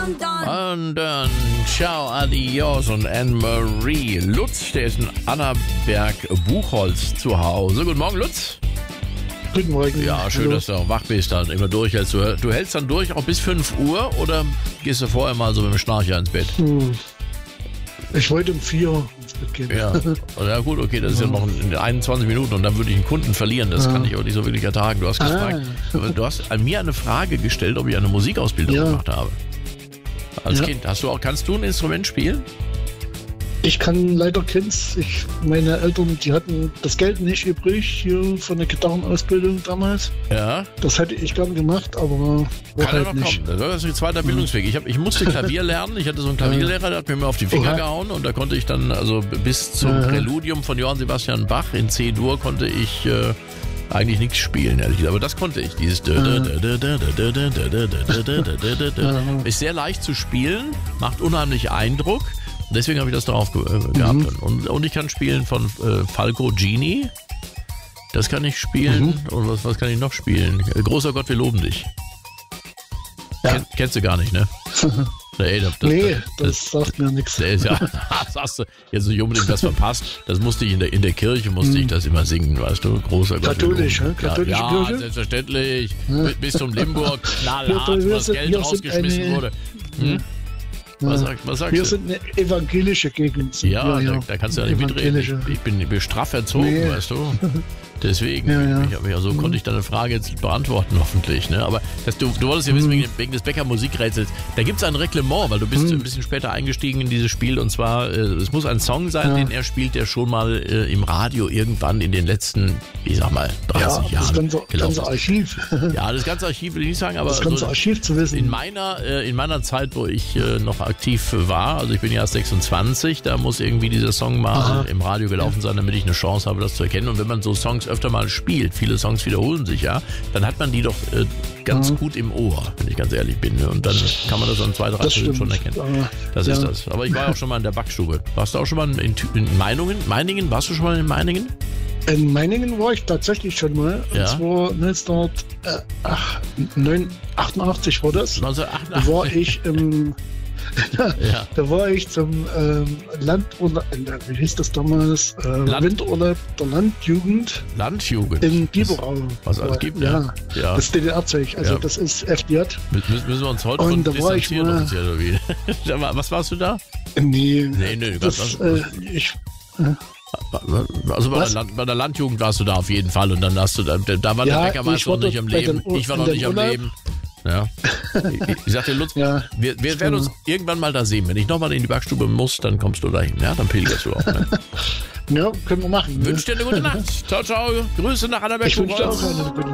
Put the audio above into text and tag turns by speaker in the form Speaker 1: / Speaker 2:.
Speaker 1: Und dann ciao, adios und Anne-Marie. Lutz, der ist in Annaberg-Buchholz zu Hause. Guten Morgen, Lutz.
Speaker 2: Guten Morgen.
Speaker 1: Ja, schön,
Speaker 2: Hallo.
Speaker 1: dass du auch wach bist, dann immer durchhältst. Du hältst dann durch auch bis 5 Uhr oder gehst du vorher mal so mit dem Schnarcher ins Bett?
Speaker 2: Ich wollte um 4 ins Bett gehen.
Speaker 1: Ja, ja gut, okay, das ist ja noch in 21 Minuten und dann würde ich einen Kunden verlieren. Das kann ich aber nicht so wirklich ertragen. Du hast gefragt, du hast an mir eine Frage gestellt, ob ich eine Musikausbildung gemacht habe. Als Kind. Kannst du ein Instrument spielen?
Speaker 2: Ich kann leider keins. Meine Eltern, die hatten das Geld nicht übrig hier von der Gitarrenausbildung damals.
Speaker 1: Ja.
Speaker 2: Das hätte ich gern gemacht, aber war
Speaker 1: Kann
Speaker 2: halt
Speaker 1: ja noch
Speaker 2: nicht.
Speaker 1: kommen. Das ist ein zweiter Bildungsweg. Ich musste Klavier lernen. Ich hatte so einen Klavierlehrer, der hat mir immer auf die Finger gehauen und da konnte ich dann, also bis zum Präludium von Johann Sebastian Bach in C-Dur konnte ich eigentlich nichts spielen, ehrlich gesagt. Aber das konnte ich. Dieses ist sehr leicht zu spielen, macht unheimlich Eindruck. Deswegen habe ich das drauf gehabt. Und ich kann spielen von Falco Genie. Das kann ich spielen. Und was kann ich noch spielen? Großer Gott, wir loben dich.
Speaker 2: Ja.
Speaker 1: Kennst du gar nicht, ne?
Speaker 2: Das sagt mir nichts.
Speaker 1: Ja, das hast du jetzt nicht unbedingt was verpasst. Das musste ich in der Kirche ich das immer singen, weißt du? Großer Gott.
Speaker 2: Katholisch,
Speaker 1: wir loben.
Speaker 2: katholische
Speaker 1: ja,
Speaker 2: Kirche?
Speaker 1: Ja, selbstständig. Bis zum Limburg, knallhart, wo das Geld rausgeschmissen wurde. Was sagst du?
Speaker 2: Wir sind eine evangelische Gegend.
Speaker 1: Ja, da kannst du ja nicht mitreden. Ich bin straff erzogen, weißt du. Deswegen, konnte ich deine Frage jetzt beantworten, hoffentlich. Ne? Aber du wolltest ja wissen, wegen des Becker Musikrätsels, da gibt es ein Reglement, weil du bist ein bisschen später eingestiegen in dieses Spiel. Und zwar, es muss ein Song sein, den er spielt, der schon mal im Radio irgendwann in den letzten, 30 Jahren
Speaker 2: das ganze Archiv.
Speaker 1: Ja, das ganze Archiv will ich nicht sagen, aber
Speaker 2: das ganze Archiv zu wissen.
Speaker 1: In meiner Zeit, wo ich noch aktiv war, also ich bin ja erst 26, da muss irgendwie dieser Song mal im Radio gelaufen sein, damit ich eine Chance habe, das zu erkennen. Und wenn man so Songs öfter mal spielt, viele Songs wiederholen sich ja, dann hat man die doch ganz gut im Ohr, wenn ich ganz ehrlich bin. Und dann kann man das an 2, 3 Stellen schon erkennen. Das ist das. Aber ich war auch schon mal in der Backstube. Warst du auch schon mal in Meiningen? Warst du schon mal in Meiningen?
Speaker 2: In Meiningen war ich tatsächlich schon mal.
Speaker 1: Ja.
Speaker 2: Und zwar 1988 war das.
Speaker 1: 1988?
Speaker 2: Da war ich im... Da war ich zum Landurlaub, wie hieß das damals? Winterurlaub der Landjugend.
Speaker 1: Landjugend?
Speaker 2: In Biberau.
Speaker 1: Was alles gibt,
Speaker 2: ja. Das DDR-Zeug, also das ist FDJ.
Speaker 1: Müssen wir uns heute von distanzieren offiziell, oder wie? Was warst du da?
Speaker 2: Nee.
Speaker 1: Also bei der Landjugend warst du da auf jeden Fall und dann hast du, da war der Bäckermeister noch nicht am Leben, ich war noch nicht am Leben. Ja. Ich sagte, Lutz, wir werden uns irgendwann mal da sehen. Wenn ich nochmal in die Backstube muss, dann kommst du dahin. Ja, dann pilgerst du auch. Ne?
Speaker 2: Ja, können wir machen.
Speaker 1: Wünsche dir eine gute Nacht. Ciao, ciao. Grüße nach Annaberg.
Speaker 2: Ich wünsche dir auch eine gute Nacht.